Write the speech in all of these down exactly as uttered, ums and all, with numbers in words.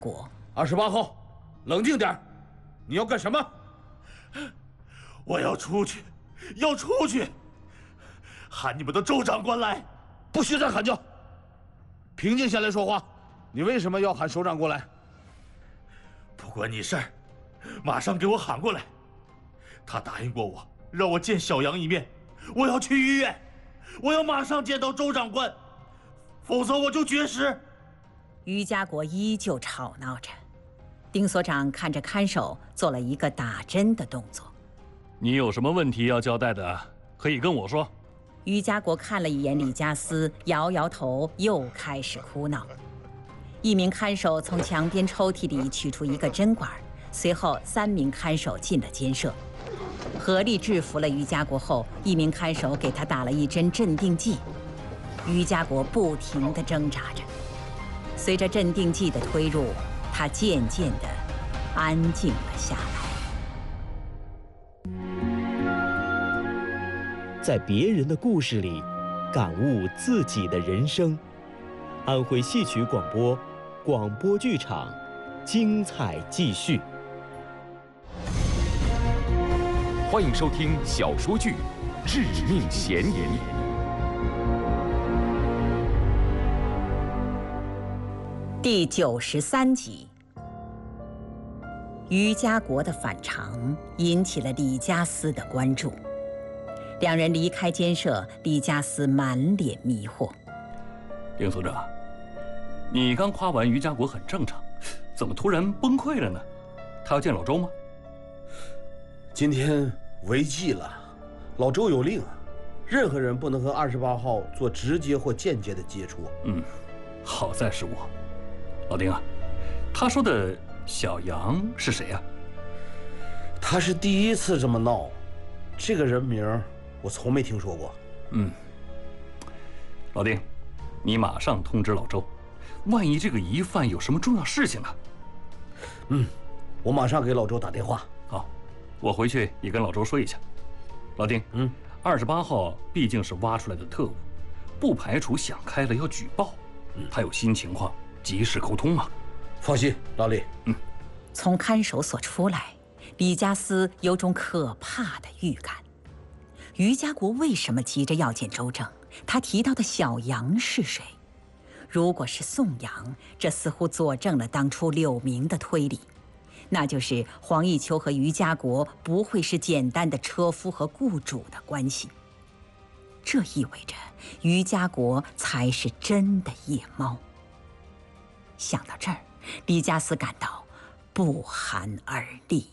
国。 二十八号，冷静点，你要干什么？ 我要出去，要出去！喊你们的周长官来！ 不许再喊叫，平静下来说话。你为什么要喊首长过来？ 不关你事儿，马上给我喊过来。他答应过我，让我见小杨一面。我要去医院，我要马上见到周长官，否则我就绝食。 于家国依旧吵闹着。丁所长看着看守，做了一个打针的动作。 你有什么问题要交代的，可以跟我说。 于家国看了一眼李家私，摇摇头，又开始哭闹。一名看守从墙边抽屉里取出一个针管，随后三名看守进了监舍，合力制服了于家国后，一名看守给他打了一针镇定剂。于家国不停地挣扎着，随着镇定剂的推入，他渐渐地安静了下来。 在别人的故事里，感悟自己的人生。安徽戏曲广播，广播剧场，精彩继续。 欢迎收听小说剧《致命嫌疑》 第九十三集。于家国的反常引起了李家私的关注。两人离开监舍，李家私满脸迷惑。 丁所长，你刚夸完于家国很正常，怎么突然崩溃了呢？他要见老周吗？ 今天违纪了，老周有令啊，任何人不能和二十八号做直接或间接的接触。 嗯，好在是我。老丁啊，他说的小杨是谁呀？ 他是第一次这么闹，这个人名我从没听说过。 嗯，老丁，你马上通知老周，万一这个疑犯有什么重要事情呢？ 嗯，我马上给老周打电话。 好，我回去也跟老周说一下。老丁， 嗯， 二十八号毕竟是挖出来的特务，不排除想开了要举报。嗯，他有新情况，及时沟通嘛。 放心，老李。 嗯。 从看守所出来，李家私有种可怕的预感。于家国为什么急着要见周正？他提到的小杨是谁？如果是宋阳，这似乎佐证了当初柳明的推理，那就是黄奕秋和于家国不会是简单的车夫和雇主的关系。这意味着于家国才是真的夜猫。想到这儿，李家私感到不寒而栗。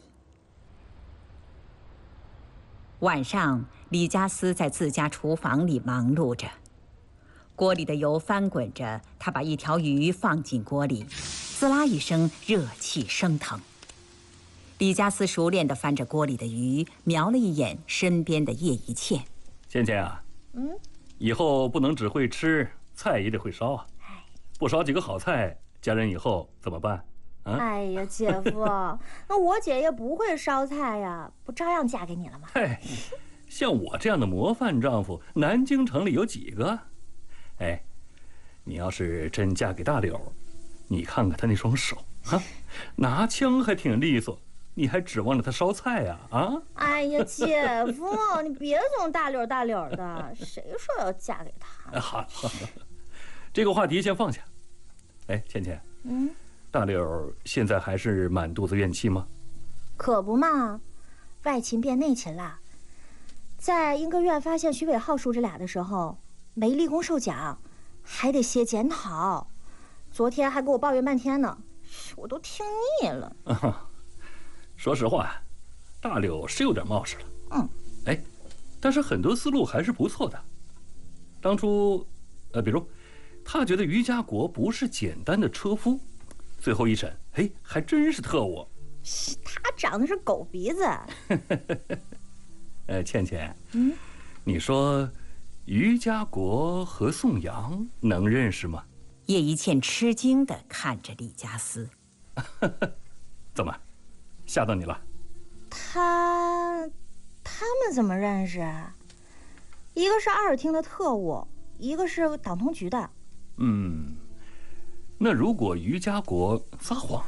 晚上，李家私在自家厨房里忙碌着，锅里的油翻滚着，他把一条鱼放进锅里，滋啦一声，热气升腾。李家私熟练地翻着锅里的鱼，瞄了一眼身边的叶一茜。 倩倩啊， 嗯， 以后不能只会吃，菜也得会烧啊。不烧几个好菜，家人以后怎么办？啊、 哎呀，姐夫，那我姐也不会烧菜呀，不照样嫁给你了吗？ 嘿，像我这样的模范丈夫，南京城里有几个？哎，你要是真嫁给大柳，你看看他那双手啊，拿枪还挺利索，你还指望着他烧菜呀？啊？ 哎呀，姐夫，你别总大柳大柳的，谁说要嫁给他？ 好，这个话题先放下。哎，倩倩， 嗯， 大柳现在还是满肚子怨气吗？ 可不嘛，外勤变内勤了。在英歌院发现徐伟浩叔侄俩的时候，没立功受奖，还得写检讨。昨天还给我抱怨半天呢，我都听腻了。 啊，说实话，大柳是有点冒失了。 嗯， 哎，但是很多思路还是不错的。当初，呃，比如，他觉得于家国不是简单的车夫，最后一审，哎，还真是特务。 他长得是狗鼻子。 呃，倩倩， 嗯， 你说于家国和宋阳能认识吗？ 叶一茜吃惊地看着李家私。 怎么，吓到你了？ 他，他们怎么认识？一个是阿尔汀的特务，一个是党通局的。 嗯， 那如果于家国撒谎